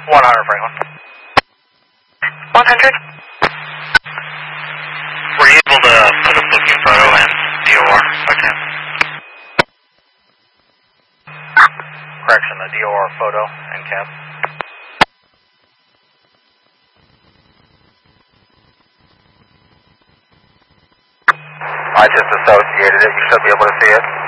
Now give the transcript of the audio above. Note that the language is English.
100 Franklin. 100. Were you able to put a booking photo in DOR? Okay. Correction, the DOR photo and cab. I just associated it. You should be able to see it.